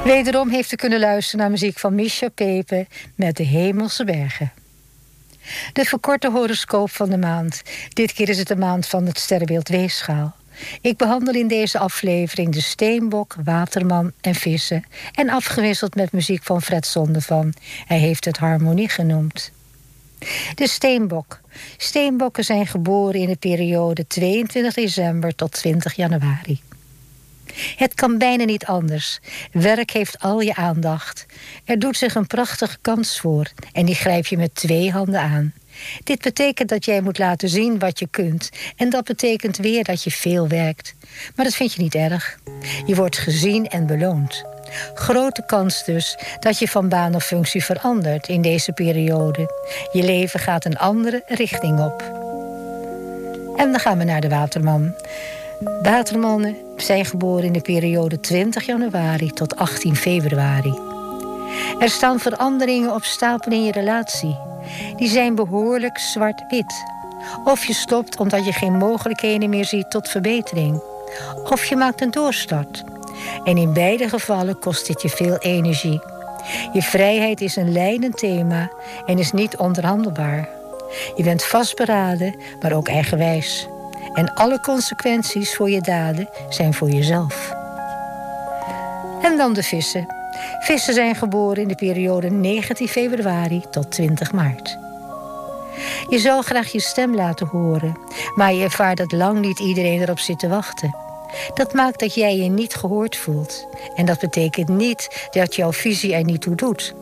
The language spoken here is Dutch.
Wederom heeft u kunnen luisteren naar muziek van Misha Pepe met De Hemelse Bergen. De verkorte horoscoop van de maand. Dit keer is het de maand van het sterrenbeeld Weegschaal. Ik behandel in deze aflevering de steenbok, waterman en vissen. En afgewisseld met muziek van Fred Zondervan. Hij heeft het harmonie genoemd. De steenbok. Steenbokken zijn geboren in de periode 22 december tot 20 januari. Het kan bijna niet anders. Werk heeft al je aandacht. Er doet zich een prachtige kans voor en die grijp je met 2 handen aan. Dit betekent dat jij moet laten zien wat je kunt. En dat betekent weer dat je veel werkt. Maar dat vind je niet erg. Je wordt gezien en beloond. Grote kans dus dat je van baan of functie verandert in deze periode. Je leven gaat een andere richting op. En dan gaan we naar de waterman. Watermannen zijn geboren in de periode 20 januari tot 18 februari. Er staan veranderingen op stapel in je relatie. Die zijn behoorlijk zwart-wit. Of je stopt omdat je geen mogelijkheden meer ziet tot verbetering. Of je maakt een doorstart. En in beide gevallen kost dit je veel energie. Je vrijheid is een leidend thema en is niet onderhandelbaar. Je bent vastberaden, maar ook eigenwijs. En alle consequenties voor je daden zijn voor jezelf. En dan de vissen. Vissen zijn geboren in de periode 19 februari tot 20 maart. Je zou graag je stem laten horen, maar je ervaart dat lang niet iedereen erop zit te wachten. Dat maakt dat jij je niet gehoord voelt. En dat betekent niet dat jouw visie er niet toe doet.